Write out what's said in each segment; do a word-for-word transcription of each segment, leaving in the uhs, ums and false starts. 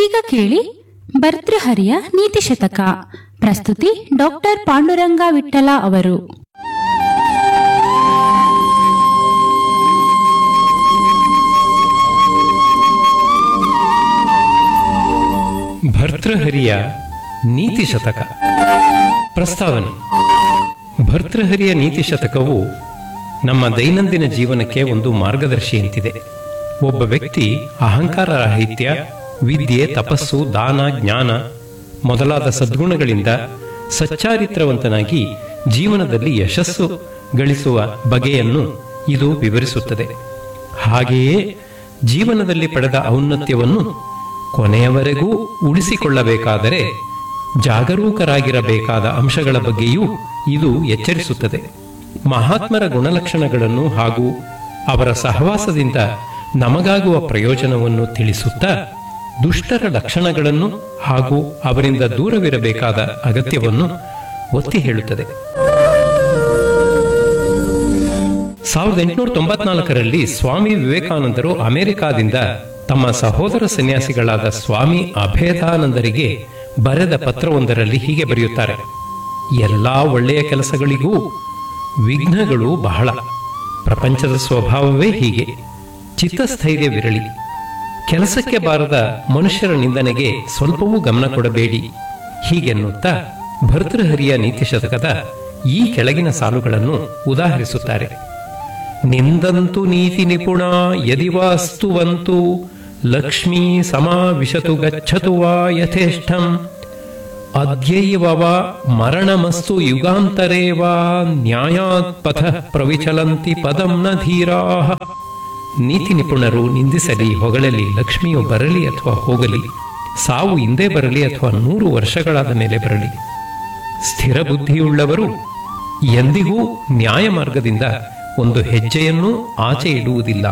ಈಗ ಕೇಳಿ ಭರ್ತೃಹರಿಯ ನೀತಿ ಶತಕ. ಪ್ರಸ್ತುತಿ ಡಾಕ್ಟರ್ ಪಾಂಡುರಂಗ ವಿಠಲ ಅವರು. ಭರ್ತೃಹರಿಯ ನೀತಿ ಶತಕ. ಪ್ರಸ್ತಾವನೆ. ಭರ್ತೃಹರಿಯ ನೀತಿ ಶತಕವು ನಮ್ಮ ದೈನಂದಿನ ಜೀವನಕ್ಕೆ ಒಂದು ಮಾರ್ಗದರ್ಶಿಯಂತಿದೆ. ಒಬ್ಬ ವ್ಯಕ್ತಿ ಅಹಂಕಾರ ರಾಹಿತ್ಯ, ವಿದ್ಯೆ, ತಪಸ್ಸು, ದಾನ, ಜ್ಞಾನ ಮೊದಲಾದ ಸದ್ಗುಣಗಳಿಂದ ಸಚ್ಚಾರಿತ್ರವಂತನಾಗಿ ಜೀವನದಲ್ಲಿ ಯಶಸ್ಸು ಗಳಿಸುವ ಬಗೆಯನ್ನು ಇದು ವಿವರಿಸುತ್ತದೆ. ಹಾಗೆಯೇ ಜೀವನದಲ್ಲಿ ಪಡೆದ ಔನ್ನತ್ಯವನ್ನು ಕೊನೆಯವರೆಗೂ ಉಳಿಸಿಕೊಳ್ಳಬೇಕಾದರೆ ಜಾಗರೂಕರಾಗಿರಬೇಕಾದ ಅಂಶಗಳ ಬಗ್ಗೆಯೂ ಇದು ಎಚ್ಚರಿಸುತ್ತದೆ. ಮಹಾತ್ಮರ ಗುಣಲಕ್ಷಣಗಳನ್ನು ಹಾಗೂ ಅವರ ಸಹವಾಸದಿಂದ ನಮಗಾಗುವ ಪ್ರಯೋಜನವನ್ನು ತಿಳಿಸುತ್ತಾ ದುಷ್ಟರ ಲಕ್ಷಣಗಳನ್ನು ಹಾಗೂ ಅವರಿಂದ ದೂರವಿರಬೇಕಾದ ಅಗತ್ಯವನ್ನು ಒತ್ತಿ ಹೇಳುತ್ತದೆ. ಸಾವಿರದ ಎಂಟುನೂರ ತೊಂಬತ್ನಾಲ್ಕರಲ್ಲಿ ಸ್ವಾಮಿ ವಿವೇಕಾನಂದರು ಅಮೆರಿಕಾದಿಂದ ತಮ್ಮ ಸಹೋದರ ಸನ್ಯಾಸಿಗಳಾದ ಸ್ವಾಮಿ ಅಭೇದಾನಂದರಿಗೆ ಬರೆದ ಪತ್ರವೊಂದರಲ್ಲಿ ಹೀಗೆ ಬರೆಯುತ್ತಾರೆ: ಎಲ್ಲಾ ಒಳ್ಳೆಯ ಕೆಲಸಗಳಿಗೂ ವಿಘ್ನಗಳು ಬಹಳ. ಪ್ರಪಂಚದ ಸ್ವಭಾವವೇ ಹೀಗೆ. ಚಿತ್ತಸ್ಥೈರ್ಯವಿರಲಿ. ಕೆಲಸಕ್ಕೆ ಬಾರದ ಮನುಷ್ಯರ ನಿಂದನೆಗೆ ಸ್ವಲ್ಪವೂ ಗಮನ ಕೊಡಬೇಡಿ. ಹೀಗೆನ್ನುತ್ತಾ ಭರ್ತೃಹರಿಯ ನೀತಿ ಶತಕದ ಈ ಕೆಳಗಿನ ಸಾಲುಗಳನ್ನು ಉದಾಹರಿಸುತ್ತಾರೆ. ನಿಂದಂತು ನೀತಿ ನಿಪುಣ ಯದಿವಾಸ್ತುವಂತು ಲಕ್ಷ್ಮೀ ಸಮಾವಿಶತು ಗಚ್ಚತು ವಾ ಯಥೇಷ್ಟಂ ಅದ್ಯೈವ ವಾ ಮರಣಮಸ್ತು ಯುಗಾಂತರೇ ವಾ ನ್ಯಾಯಾತ್ ಪಥ ಪ್ರವಿಚಲಂತಿ ಪದಂ ನ ಧೀರಾಃ. ನೀತಿ ನಿಪುಣರು ನಿಂದಿಸಲಿ, ಹೊಗಳಲಿ, ಲಕ್ಷ್ಮಿಯು ಬರಲಿ ಅಥವಾ ಹೋಗಲಿ, ಸಾವು ಹಿಂದೆ ಬರಲಿ ಅಥವಾ ನೂರು ವರ್ಷಗಳಾದ ಮೇಲೆ ಬರಲಿ, ಸ್ಥಿರ ಬುದ್ಧಿಯುಳ್ಳವರು ಎಂದಿಗೂ ನ್ಯಾಯ ಮಾರ್ಗದಿಂದ ಒಂದು ಹೆಜ್ಜೆಯನ್ನೂ ಆಚೆ ಇಡುವುದಿಲ್ಲ.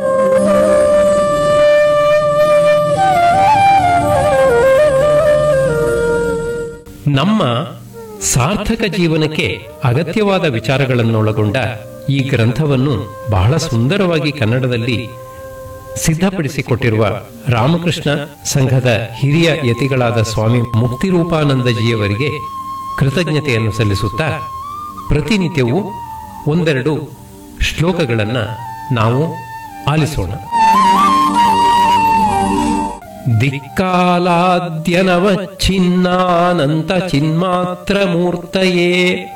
ನಮ್ಮ ಸಾರ್ಥಕ ಜೀವನಕ್ಕೆ ಅಗತ್ಯವಾದ ವಿಚಾರಗಳನ್ನೊಳಗೊಂಡ ಈ ಗ್ರಂಥವನ್ನು ಬಹಳ ಸುಂದರವಾಗಿ ಕನ್ನಡದಲ್ಲಿ ಸಿದ್ಧಪಡಿಸಿಕೊಟ್ಟಿರುವ ರಾಮಕೃಷ್ಣ ಸಂಘದ ಹಿರಿಯ ಯತಿಗಳಾದ ಸ್ವಾಮಿ ಮುಕ್ತಿರೂಪಾನಂದಜಿಯವರಿಗೆ ಕೃತಜ್ಞತೆಯನ್ನು ಸಲ್ಲಿಸುತ್ತಾ ಪ್ರತಿನಿತ್ಯವೂ ಒಂದೆರಡು ಶ್ಲೋಕಗಳನ್ನು ನಾವು ಆಲಿಸೋಣ. ದಿಕ್ಕಾಲಾದ್ಯನವಚ್ಛಿನ್ನಾನಂತ ಚಿನ್ಮಾತ್ರ ಮೂರ್ತಯೇ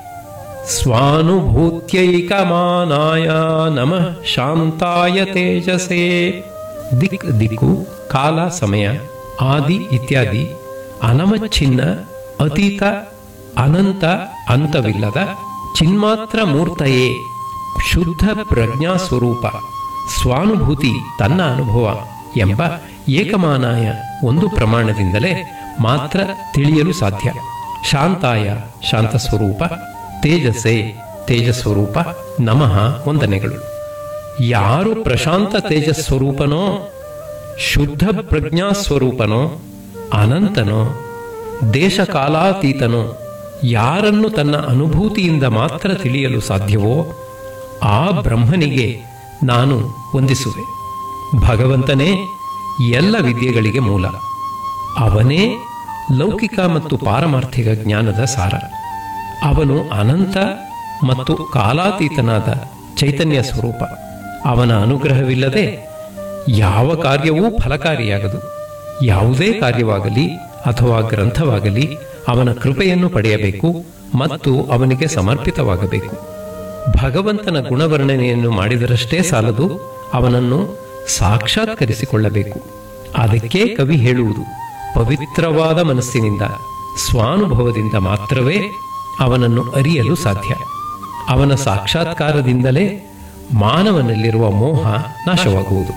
ಸ್ವಾನುಭೂತ್ಯೈಕಮಾನಾಯ ನಮಃ ಶಾಂತಾಯ ತೇಜಸೇ. ದಿಕ್ ದಿಕ್ಕು, ಕಾಲ ಸಮಯ, ಆದಿ ಇತ್ಯಾದಿ, ಅನವಚ್ಛಿನ್ನ ಅತೀತ ಅನಂತ ಅಂತವಿಲ್ಲದ ಚಿನ್ಮಾತ್ರ ಮೂರ್ತಯೇ ಶುದ್ಧ ಪ್ರಜ್ಞಾ ಸ್ವರೂಪ ಸ್ವಾನುಭೂತಿ ತನ್ನ ಅನುಭವ ಎಂಬ ಏಕಮಾನಾಯ ಒಂದು ಪ್ರಮಾಣದಿಂದಲೇ ಮಾತ್ರ ತಿಳಿಯಲು ಸಾಧ್ಯ. ಶಾಂತಾಯ ಶಾಂತ ಸ್ವರೂಪ, ತೇಜಸ್ಸೇ ತೇಜಸ್ವರೂಪ, ನಮಃ ವಂದನೆಗಳು. ಯಾರು ಪ್ರಶಾಂತ ತೇಜಸ್ವರೂಪನೋ, ಶುದ್ಧ ಪ್ರಜ್ಞಾಸ್ವರೂಪನೋ, ಅನಂತನೋ, ದೇಶಕಾಲಾತೀತನೋ, ಯಾರನ್ನು ತನ್ನ ಅನುಭೂತಿಯಿಂದ ಮಾತ್ರ ತಿಳಿಯಲು ಸಾಧ್ಯವೋ ಆ ಬ್ರಹ್ಮನಿಗೆ ನಾನು ವಂದಿಸುವೆ. ಭಗವಂತನೇ ಎಲ್ಲ ವಿದ್ಯೆಗಳಿಗೆ ಮೂಲ. ಅವನೇ ಲೌಕಿಕ ಮತ್ತು ಪಾರಮಾರ್ಥಿಕ ಜ್ಞಾನದ ಸಾರ. ಅವನು ಅನಂತ ಮತ್ತು ಕಾಲಾತೀತನಾದ ಚೈತನ್ಯ ಸ್ವರೂಪ. ಅವನ ಅನುಗ್ರಹವಿಲ್ಲದೆ ಯಾವ ಕಾರ್ಯವೂ ಫಲಕಾರಿಯಾಗದು. ಯಾವುದೇ ಕಾರ್ಯವಾಗಲಿ ಅಥವಾ ಗ್ರಂಥವಾಗಲಿ ಅವನ ಕೃಪೆಯನ್ನು ಪಡೆಯಬೇಕು ಮತ್ತು ಅವನಿಗೆ ಸಮರ್ಪಿತವಾಗಬೇಕು. ಭಗವಂತನ ಗುಣವರ್ಣನೆಯನ್ನು ಮಾಡಿದರಷ್ಟೇ ಸಾಲದು, ಅವನನ್ನು ಸಾಕ್ಷಾತ್ಕರಿಸಿಕೊಳ್ಳಬೇಕು. ಅದಕ್ಕೆ ಕವಿ ಹೇಳುವುದು, ಪವಿತ್ರವಾದ ಮನಸ್ಸಿನಿಂದ ಸ್ವಾನುಭವದಿಂದ ಮಾತ್ರವೇ ಅವನನ್ನು ಅರಿಯಲು ಸಾಧ್ಯ. ಅವನ ಸಾಕ್ಷಾತ್ಕಾರದಿಂದಲೇ ಮಾನವನಲ್ಲಿರುವ ಮೋಹ ನಾಶವಾಗುವುದು.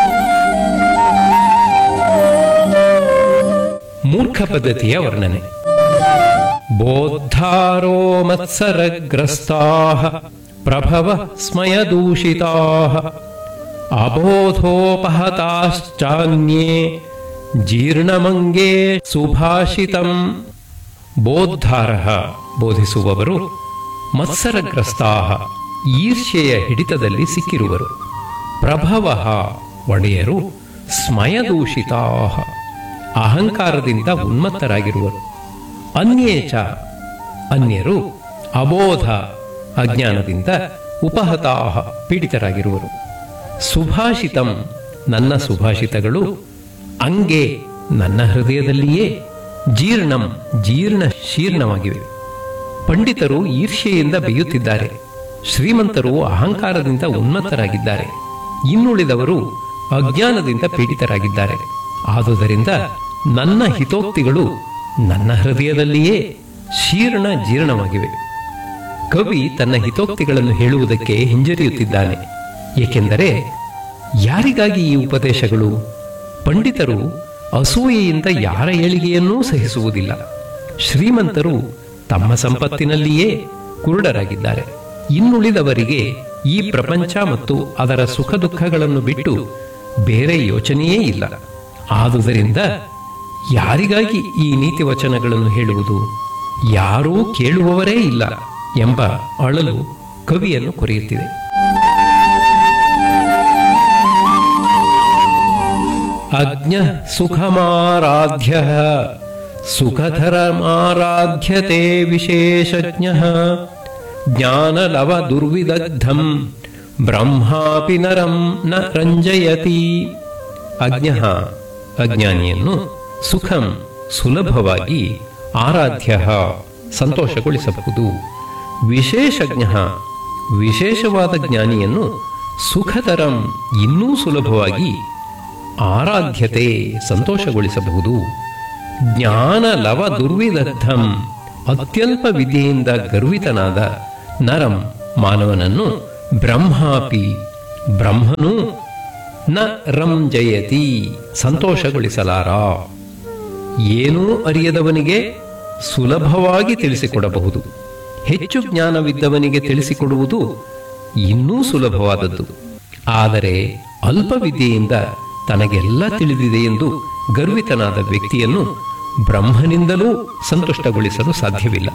ಮೂರ್ಖ ಪದ್ಧತಿಯ ವರ್ಣನೆ. ಬೋದ್ಧಾರೋ ಮತ್ಸರಗ್ರಸ್ತಾಃ ಪ್ರಭವ ಸ್ಮಯದೂಷಿತಾಃ ಅಬೋಧೋಪಹತಾಶ್ಚಾನ್ಯೇ ಜೀರ್ಣಮಂಗೇ ಸುಭಾಷಿತಂ. ಬೋದ್ಧಾರಃ ಬೋಧಿಸುವವರು, ಮತ್ಸರಗ್ರಸ್ತಾಃ ಈರ್ಷ್ಯೆಯ ಹಿಡಿತದಲ್ಲಿ ಸಿಕ್ಕಿರುವರು, ಪ್ರಭವಃ ಒಡೆಯರು, ಸ್ಮಯದೂಷಿತಾಃ ಅಹಂಕಾರದಿಂದ ಉನ್ಮತ್ತರಾಗಿರುವರು. ಅನ್ಯೇಚ ಅನ್ಯರು ಅಬೋಧ ಅಜ್ಞಾನದಿಂದ ಉಪಹತಾಹ ಪೀಡಿತರಾಗಿರುವರು. ಸುಭಾಷಿತಂ ನನ್ನ ಸುಭಾಷಿತಗಳು ಅಂಗೆ ನನ್ನ ಹೃದಯದಲ್ಲಿಯೇ ಜೀರ್ಣಂ ಜೀರ್ಣ ಶೀರ್ಣವಾಗಿವೆ. ಪಂಡಿತರು ಈರ್ಷೆಯಿಂದ ಬೇಯುತ್ತಿದ್ದಾರೆ, ಶ್ರೀಮಂತರು ಅಹಂಕಾರದಿಂದ ಉನ್ಮತ್ತರಾಗಿದ್ದಾರೆ, ಇನ್ನುಳಿದವರು ಅಜ್ಞಾನದಿಂದ ಪೀಡಿತರಾಗಿದ್ದಾರೆ. ಆದುದರಿಂದ ನನ್ನ ಹಿತೋಕ್ತಿಗಳು ನನ್ನ ಹೃದಯದಲ್ಲಿಯೇ ಶೀರ್ಣ ಜೀರ್ಣವಾಗಿವೆ. ಕವಿ ತನ್ನ ಹಿತೋಕ್ತಿಗಳನ್ನು ಹೇಳುವುದಕ್ಕೆ ಹಿಂಜರಿಯುತ್ತಿದ್ದಾನೆ. ಏಕೆಂದರೆ ಯಾರಿಗಾಗಿ ಈ ಉಪದೇಶಗಳು? ಪಂಡಿತರು ಅಸೂಯೆಯಿಂದ ಯಾರ ಏಳಿಗೆಯನ್ನೂ ಸಹಿಸುವುದಿಲ್ಲ. ಶ್ರೀಮಂತರು ತಮ್ಮ ಸಂಪತ್ತಿನಲ್ಲಿಯೇ ಕುರುಡರಾಗಿದ್ದಾರೆ. ಇನ್ನುಳಿದವರಿಗೆ ಈ ಪ್ರಪಂಚ ಮತ್ತು ಅದರ ಸುಖ ದುಃಖಗಳನ್ನು ಬಿಟ್ಟು ಬೇರೆ ಯೋಚನೆಯೇ ಇಲ್ಲ. ಆದುದರಿಂದ ಯಾರಿಗಾಗಿ ಈ ನೀತಿ ವಚನಗಳನ್ನು ಹೇಳುವುದು? ಯಾರೂ ಕೇಳುವವರೇ ಇಲ್ಲ ಎಂಬ ಅಳಲು ಕವಿಯನ್ನು ಕೊರೆಯುತ್ತಿದೆ. ಅಜ್ಞ ಸುಖಮಾರಾಧ್ಯ ಸುಖಧರಮಾರಾಧ್ಯತೆ ವಿಶೇಷಜ್ಞ ಜ್ಞಾನಲವ ದುರ್ವಿದಗ್ಧಂ ಬ್ರಹ್ಮಾಪಿ ನರಂ ನ ರಂಜಯತಿ. ಅಜ್ಞ ಅಜ್ಞಾನಿಯನ್ನು ಸುಖಂ ಸುಲಭವಾಗಿ ಆರಾಧ್ಯ ಸಂತೋಷಗೊಳಿಸಬಹುದು. ವಿಶೇಷಜ್ಞ ವಿಶೇಷವಾದ ಜ್ಞಾನಿಯನ್ನು ಸುಖತರಂ ಇನ್ನೂ ಸುಲಭವಾಗಿ ಆರಾಧ್ಯತೆ ಸಂತೋಷಗೊಳಿಸಬಹುದು. ಜ್ಞಾನ ಲವ ದುರ್ವಿದಗ್ಧಂ ಅತ್ಯಲ್ಪ ವಿದ್ಯೆಯಿಂದ ಗರ್ವಿತನಾದ ನರಂ ಮಾನವನನ್ನು ಬ್ರಹ್ಮಾಪಿ ಬ್ರಹ್ಮನು ನ ರಂಜಯತಿ ಸಂತೋಷಗೊಳಿಸಲಾರ. ಏನೂ ಅರಿಯದವನಿಗೆ ಸುಲಭವಾಗಿ ತಿಳಿಸಿಕೊಡಬಹುದು. ಹೆಚ್ಚು ಜ್ಞಾನವಿದ್ದವನಿಗೆ ತಿಳಿಸಿಕೊಡುವುದು ಇನ್ನೂ ಸುಲಭವಾದದ್ದು. ಆದರೆ ಅಲ್ಪ ವಿದ್ಯೆಯಿಂದ ತನಗೆಲ್ಲ ತಿಳಿದಿದೆ ಎಂದು ಗರ್ವಿತನಾದ ವ್ಯಕ್ತಿಯನ್ನು ಬ್ರಹ್ಮನಿಂದಲೂ ಸಂತುಷ್ಟಗೊಳಿಸಲು ಸಾಧ್ಯವಿಲ್ಲ.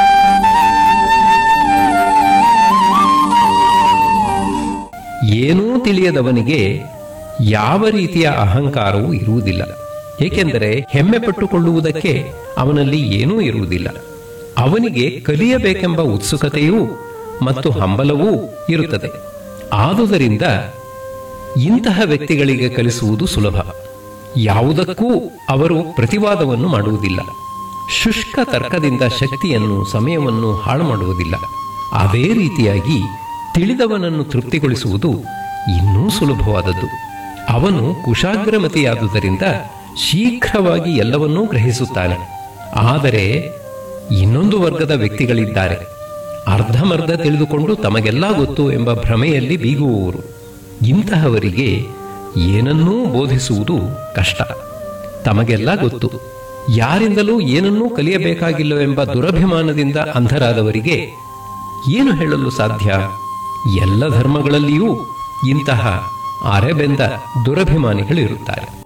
ಏನೂ ತಿಳಿಯದವನಿಗೆ ಯಾವ ರೀತಿಯ ಅಹಂಕಾರವೂ ಇರುವುದಿಲ್ಲ. ಏಕೆಂದರೆ ಹೆಮ್ಮೆ ಪಟ್ಟುಕೊಳ್ಳುವುದಕ್ಕೆ ಅವನಲ್ಲಿ ಏನೂ ಇರುವುದಿಲ್ಲ. ಅವನಿಗೆ ಕಲಿಯಬೇಕೆಂಬ ಉತ್ಸುಕತೆಯೂ ಮತ್ತು ಹಂಬಲವೂ ಇರುತ್ತದೆ. ಆದುದರಿಂದ ಇಂತಹ ವ್ಯಕ್ತಿಗಳಿಗೆ ಕಲಿಸುವುದು ಸುಲಭ. ಯಾವುದಕ್ಕೂ ಅವರು ಪ್ರತಿವಾದವನ್ನು ಮಾಡುವುದಿಲ್ಲ. ಶುಷ್ಕ ತರ್ಕದಿಂದ ಶಕ್ತಿಯನ್ನು ಸಮಯವನ್ನು ಹಾಳು ಮಾಡುವುದಿಲ್ಲ. ಅದೇ ರೀತಿಯಾಗಿ ತಿಳಿದವನನ್ನು ತೃಪ್ತಿಗೊಳಿಸುವುದು ಇನ್ನೂ ಸುಲಭವಾದದ್ದು. ಅವನು ಕುಶಾಗ್ರಮತಿಯಾದುದರಿಂದ ಶೀಘ್ರವಾಗಿ ಎಲ್ಲವನ್ನೂ ಗ್ರಹಿಸುತ್ತಾನೆ. ಆದರೆ ಇನ್ನೊಂದು ವರ್ಗದ ವ್ಯಕ್ತಿಗಳಿದ್ದಾರೆ, ಅರ್ಧಮರ್ಧ ತಿಳಿದುಕೊಂಡು ತಮಗೆಲ್ಲ ಗೊತ್ತು ಎಂಬ ಭ್ರಮೆಯಲ್ಲಿ ಬೀಗುವವರು. ಇಂತಹವರಿಗೆ ಏನನ್ನೂ ಬೋಧಿಸುವುದು ಕಷ್ಟ. ತಮಗೆಲ್ಲ ಗೊತ್ತು, ಯಾರಿಂದಲೂ ಏನನ್ನೂ ಕಲಿಯಬೇಕಾಗಿಲ್ಲವೆಂಬ ದುರಭಿಮಾನದಿಂದ ಅಂಧರಾದವರಿಗೆ ಏನು ಹೇಳಲು ಸಾಧ್ಯ? ಎಲ್ಲ ಧರ್ಮಗಳಲ್ಲಿಯೂ ಇಂತಹ ಅರೆಬೆಂದ ದುರಭಿಮಾನಿಗಳಿರುತ್ತಾರೆ.